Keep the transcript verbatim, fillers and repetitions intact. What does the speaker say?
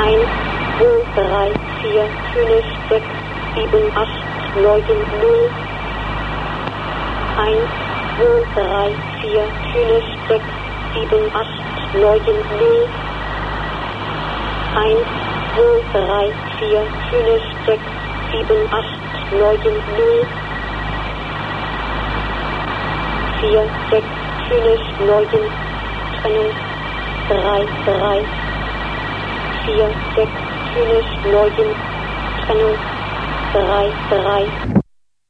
eins, zwei, drei, vier, fünf, sechs, sieben, acht, neun, null. eins, zwei, drei, vier, fünf, sechs, sieben, acht, neun, null. eins, zwei, drei, vier, fünf, sechs, sieben, acht, neun, null. vier, sechs, fünf, neun, Trennung, drei, drei, vier, sechs, fünf, neun, Trennung, drei, drei.